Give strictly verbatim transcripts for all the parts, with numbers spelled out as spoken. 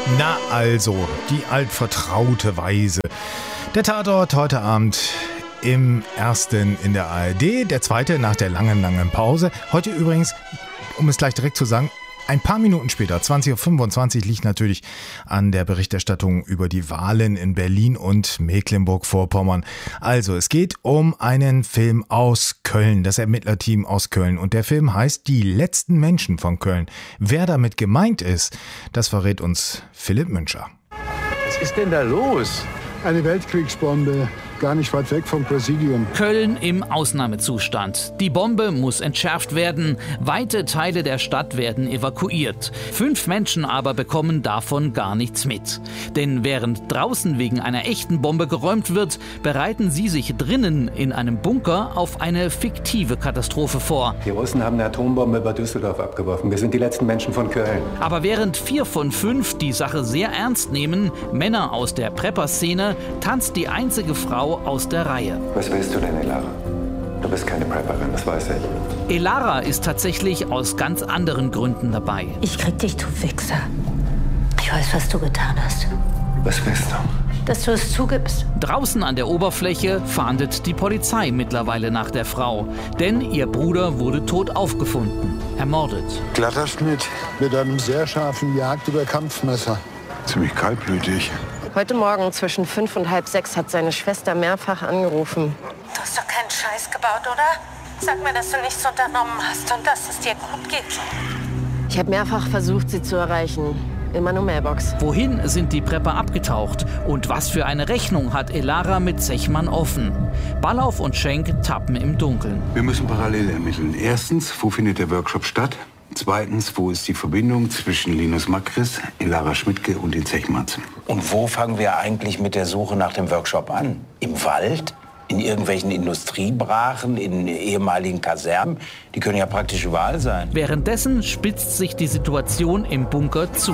Na also, die altvertraute Weise. Der Tatort heute Abend im ersten in der A R D, der zweite nach der langen, langen Pause. Heute übrigens, um es gleich direkt zu sagen, ein paar Minuten später, zwanzig Uhr fünfundzwanzig, liegt natürlich an der Berichterstattung über die Wahlen in Berlin und Mecklenburg-Vorpommern. Also, es geht um einen Film aus Köln, das Ermittlerteam aus Köln. Und der Film heißt Die letzten Menschen von Köln. Wer damit gemeint ist, das verrät uns Philipp Müncher. Was ist denn da los? Eine Weltkriegsbombe, gar nicht weit weg vom Präsidium. Köln im Ausnahmezustand. Die Bombe muss entschärft werden. Weite Teile der Stadt werden evakuiert. Fünf Menschen aber bekommen davon gar nichts mit. Denn während draußen wegen einer echten Bombe geräumt wird, bereiten sie sich drinnen in einem Bunker auf eine fiktive Katastrophe vor. Die Russen haben eine Atombombe über Düsseldorf abgeworfen. Wir sind die letzten Menschen von Köln. Aber während vier von fünf die Sache sehr ernst nehmen, Männer aus der Prepper-Szene, tanzt die einzige Frau aus der Reihe. Was willst du denn, Elara? Du bist keine Prepperin, das weiß ich. Elara ist tatsächlich aus ganz anderen Gründen dabei. Ich krieg dich, du Wichser. Ich weiß, was du getan hast. Was willst du? Dass du es zugibst. Draußen an der Oberfläche fahndet die Polizei mittlerweile nach der Frau. Denn ihr Bruder wurde tot aufgefunden, ermordet. Glatter Schnitt mit einem sehr scharfen Jagd- oder Kampfmesser. Ziemlich kaltblütig. Heute Morgen zwischen fünf und halb sechs hat seine Schwester mehrfach angerufen. Du hast doch keinen Scheiß gebaut, oder? Sag mir, dass du nichts unternommen hast und dass es dir gut geht. Ich habe mehrfach versucht, sie zu erreichen. Immer nur Mailbox. Wohin sind die Prepper abgetaucht? Und was für eine Rechnung hat Elara mit Zechmann offen? Ballauf und Schenk tappen im Dunkeln. Wir müssen parallel ermitteln. Erstens, wo findet der Workshop statt? Zweitens, wo ist die Verbindung zwischen Linus Makris, Elara Schmidtke und den Zechmanns? Und wo fangen wir eigentlich mit der Suche nach dem Workshop an? Im Wald? In irgendwelchen Industriebrachen? In ehemaligen Kasernen? Die können ja praktisch überall sein. Währenddessen spitzt sich die Situation im Bunker zu.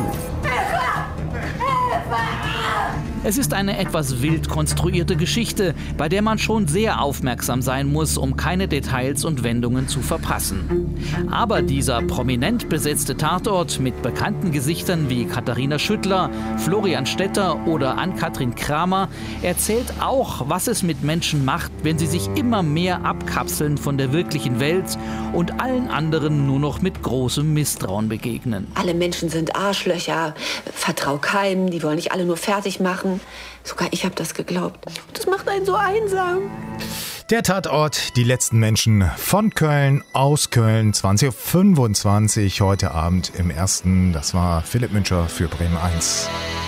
Es ist eine etwas wild konstruierte Geschichte, bei der man schon sehr aufmerksam sein muss, um keine Details und Wendungen zu verpassen. Aber dieser prominent besetzte Tatort mit bekannten Gesichtern wie Katharina Schüttler, Florian Stetter oder Ann-Kathrin Kramer erzählt auch, was es mit Menschen macht, wenn sie sich immer mehr abkapseln von der wirklichen Welt und allen anderen nur noch mit großem Misstrauen begegnen. Alle Menschen sind Arschlöcher, vertrau keinem, die wollen dich alle nur fertig machen. Sogar ich habe das geglaubt. Das macht einen so einsam. Der Tatort, die letzten Menschen von Köln, aus Köln, zwanzig Uhr fünfundzwanzig heute Abend im ersten. Das war Philipp Müncher für Bremen eins.